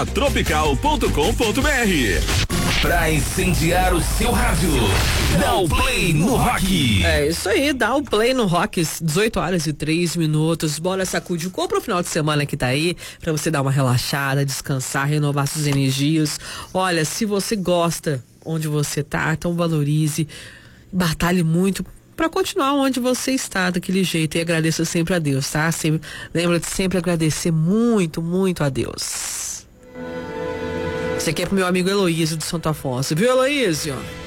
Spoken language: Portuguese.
Tropical.com.br. Pra incendiar o seu rádio, dá o play no rock. É isso aí, dá o play no rock, 18h03. Bora sacudir o corpo pro final de semana que tá aí, pra você dar uma relaxada, descansar, renovar suas energias. Olha, se você gosta onde você tá, então valorize, batalhe muito pra continuar onde você está, daquele jeito, e agradeça sempre a Deus, tá? Lembra de sempre agradecer muito, muito a Deus. Isso aqui é pro meu amigo Heloísio de Santo Afonso, viu, Heloísio?